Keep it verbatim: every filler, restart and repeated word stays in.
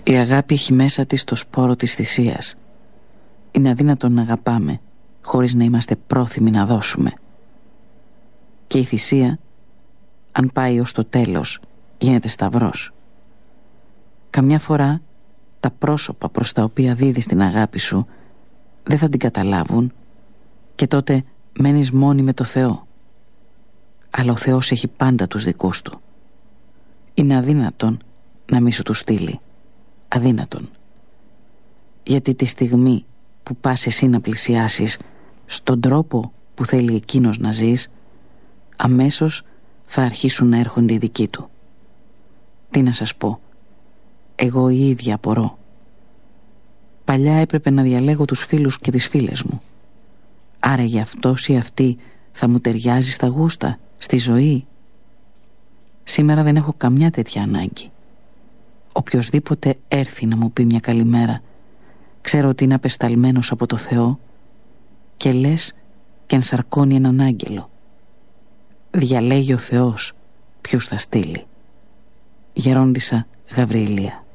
Η αγάπη έχει μέσα της το σπόρο της θυσίας. Είναι αδύνατο να αγαπάμε χωρίς να είμαστε πρόθυμοι να δώσουμε. Και η θυσία, αν πάει ως το τέλος, γίνεται σταυρός. Καμιά φορά τα πρόσωπα προς τα οποία δίδεις την αγάπη σου δεν θα την καταλάβουν και τότε μένεις μόνη με το Θεό. Αλλά ο Θεός έχει πάντα τους δικούς του. Είναι αδύνατον να μη σου του στείλει. Αδύνατον. Γιατί τη στιγμή που πας εσύ να πλησιάσεις στον τρόπο που θέλει εκείνος να ζεις, αμέσως θα αρχίσουν να έρχονται οι δικοί του. Τι να σας πω, εγώ η ίδια απορώ. Παλιά έπρεπε να διαλέγω τους φίλους και τις φίλες μου. Άρα για αυτός ή αυτή θα μου ταιριάζει στα γούστα, στη ζωή. Σήμερα δεν έχω καμιά τέτοια ανάγκη. Οποιοσδήποτε έρθει να μου πει μια καλημέρα, ξέρω ότι είναι απεσταλμένος από το Θεό και λες και ενσαρκώνει έναν άγγελο. Διαλέγει ο Θεός ποιους θα στείλει. Γερόντισσα Γαβριηλία.